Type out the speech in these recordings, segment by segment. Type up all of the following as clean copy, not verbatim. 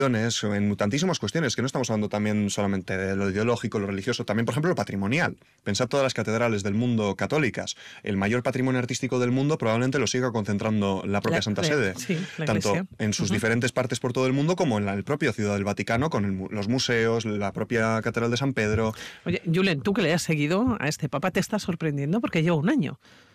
en tantísimas cuestiones, que no estamos hablando también solamente de lo ideológico, lo religioso, también, por ejemplo, lo patrimonial. Pensad todas las catedrales del mundo católicas. El mayor patrimonio artístico del mundo probablemente lo siga concentrando la propia Santa Sede, tanto en sus diferentes partes por todo el mundo como en el propio Ciudad del Vaticano, con los museos, la propia Catedral de San Pedro. Oye, Julen, tú que le has seguido a este Papa, ¿te está sorprendiendo? Porque lleva un año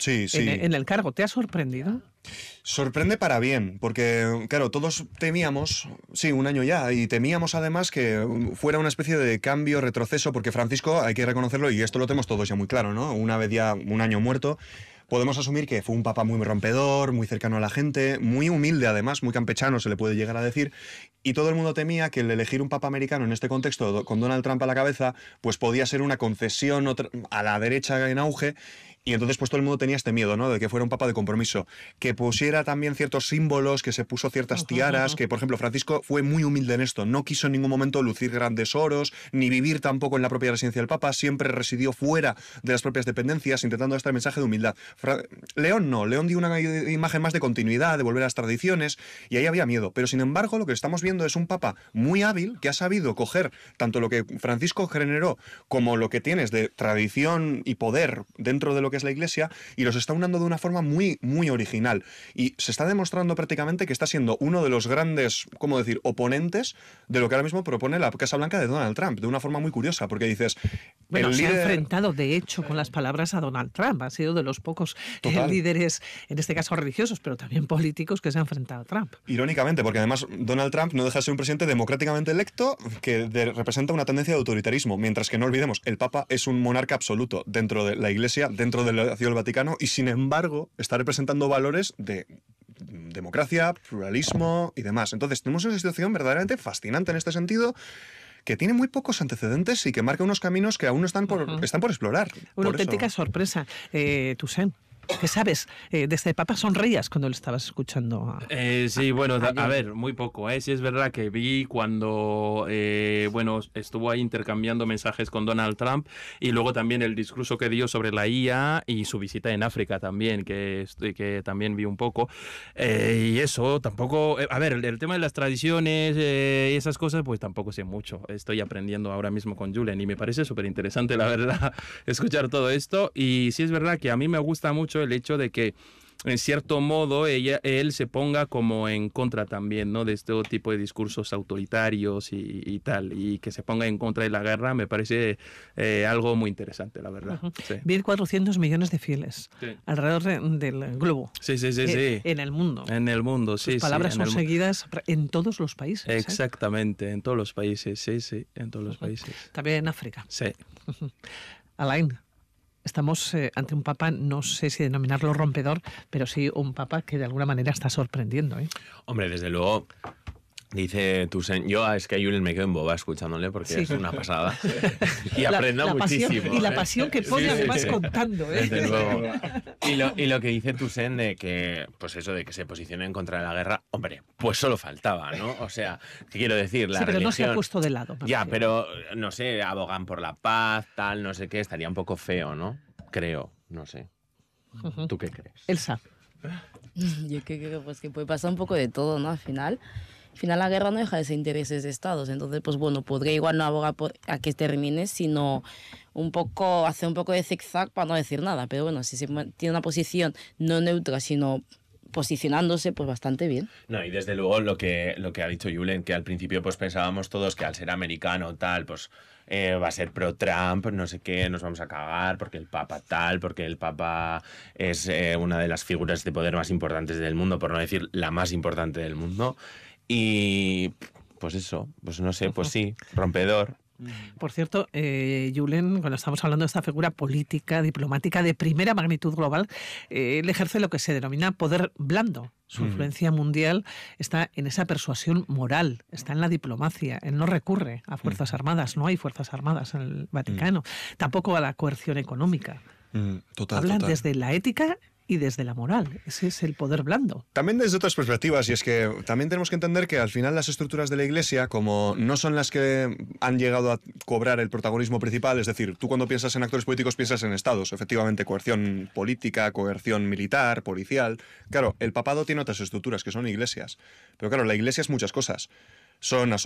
en el cargo. ¿Te ha sorprendido? Sorprende para bien, porque, claro, todos temíamos, un año ya, y temíamos además que fuera una especie de cambio, retroceso, porque Francisco, hay que reconocerlo, y esto lo tenemos todos ya muy claro, ¿no? Una vez ya un año muerto, podemos asumir que fue un papa muy rompedor, muy cercano a la gente, muy humilde además, muy campechano se le puede llegar a decir, y todo el mundo temía que el elegir un papa americano en este contexto, con Donald Trump a la cabeza, pues podía ser una concesión a la derecha en auge. Y entonces pues todo el mundo tenía este miedo, ¿no? De que fuera un papa de compromiso, que pusiera también ciertos símbolos, que se puso ciertas tiaras, que por ejemplo Francisco fue muy humilde en esto, no quiso en ningún momento lucir grandes oros, ni vivir tampoco en la propia residencia del papa, siempre residió fuera de las propias dependencias, intentando dar este mensaje de humildad. León no, León dio una imagen más de continuidad, de volver a las tradiciones, y ahí había miedo, pero sin embargo lo que estamos viendo es un papa muy hábil, que ha sabido coger tanto lo que Francisco generó, como lo que tienes de tradición y poder dentro de lo que es la Iglesia, y los está unando de una forma muy, muy original. Y se está demostrando prácticamente que está siendo uno de los grandes, ¿cómo decir?, oponentes de lo que ahora mismo propone la Casa Blanca de Donald Trump, de una forma muy curiosa, porque dices... Bueno, se ha enfrentado, de hecho, con las palabras a Donald Trump. Ha sido de los pocos líderes, en este caso religiosos, pero también políticos, que se han enfrentado a Trump. Irónicamente, porque además Donald Trump no deja de ser un presidente democráticamente electo que representa una tendencia de autoritarismo, mientras que no olvidemos, el Papa es un monarca absoluto dentro de la Iglesia, dentro de la Ciudad del Vaticano, y sin embargo está representando valores de democracia, pluralismo y demás. Entonces tenemos una situación verdaderamente fascinante en este sentido, que tiene muy pocos antecedentes y que marca unos caminos que aún no están por explorar. Una auténtica sorpresa. Toussaint, ¿qué sabes de este Papa? Sonreías cuando lo estabas escuchando. Sí, bueno, a ver, muy poco. Sí es verdad que vi cuando estuvo ahí intercambiando mensajes con Donald Trump, y luego también el discurso que dio sobre la IA y su visita en África también, que también vi un poco. Y eso, tampoco... a ver, el tema de las tradiciones y esas cosas, pues tampoco sé mucho. Estoy aprendiendo ahora mismo con Julen y me parece súper interesante, la verdad, escuchar todo esto. Y sí es verdad que a mí me gusta mucho el hecho de que en cierto modo él se ponga como en contra también, ¿no?, de este tipo de discursos autoritarios y tal, y que se ponga en contra de la guerra me parece algo muy interesante, la verdad. 1.400 millones de fieles alrededor del globo. Sí. En el mundo. En el mundo, sí. Sus palabras son seguidas en todos los países. Exactamente, en todos los países, sí, en todos los países. También en África. Sí. Alain, estamos ante un papa, no sé si denominarlo rompedor, pero sí un papa que de alguna manera está sorprendiendo. Hombre, desde luego, dice Toussaint, yo es que a Julen me quedo en boba escuchándole porque es una pasada. Y aprendo muchísimo. Pasión, y la pasión que pone además contando. Desde luego. Y lo que dice Toussaint de que, pues eso, de que se posicione en contra de la guerra, hombre, pues solo faltaba, ¿no? O sea, ¿qué quiero decir? La pero religión, no se ha puesto de lado. Ya, pero, no sé, abogan por la paz, tal, no sé qué, estaría un poco feo, ¿no? Creo, no sé. ¿Tú qué crees? Elsa. Yo creo pues, que puede pasar un poco de todo, ¿no? Al final la guerra no deja de ser intereses de estados, entonces pues bueno, podría igual no abogar a que termine, sino hacer un poco de zigzag para no decir nada, pero bueno, si se tiene una posición no neutra, sino posicionándose, pues bastante bien. No, y desde luego lo que ha dicho Julen, que al principio pues pensábamos todos que al ser americano tal, pues va a ser pro-Trump, no sé qué, nos vamos a cagar porque el Papa tal, porque el Papa es una de las figuras de poder más importantes del mundo, por no decir la más importante del mundo. Y pues eso, pues no sé, pues sí, rompedor. Por cierto, Julen, cuando estamos hablando de esta figura política, diplomática de primera magnitud global, él ejerce lo que se denomina poder blando. Su influencia mundial está en esa persuasión moral, está en la diplomacia. Él no recurre a fuerzas armadas, no hay fuerzas armadas en el Vaticano, tampoco a la coerción económica. Hablan desde la ética y desde la moral. Ese es el poder blando. También desde otras perspectivas, y es que también tenemos que entender que al final las estructuras de la Iglesia, como no son las que han llegado a cobrar el protagonismo principal, es decir, tú cuando piensas en actores políticos piensas en estados, efectivamente, coerción política, coerción militar, policial. Claro, el papado tiene otras estructuras que son iglesias, pero claro, la Iglesia es muchas cosas. son